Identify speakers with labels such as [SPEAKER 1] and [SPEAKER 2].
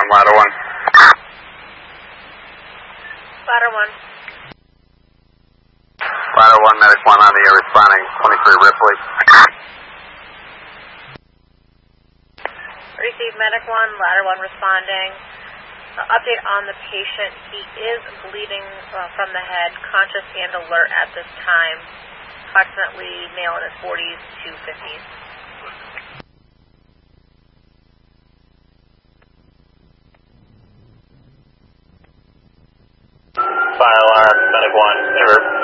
[SPEAKER 1] 1, ladder 1.
[SPEAKER 2] Ladder 1.
[SPEAKER 1] Ladder 1, medic 1 on the air responding, 23 Ripley.
[SPEAKER 2] Receive medic 1, ladder 1 responding. Update on the patient. He is bleeding from the head, conscious and alert at this time. Approximately male in his 40s to 50s.
[SPEAKER 1] Fire alarm, medic 1, River.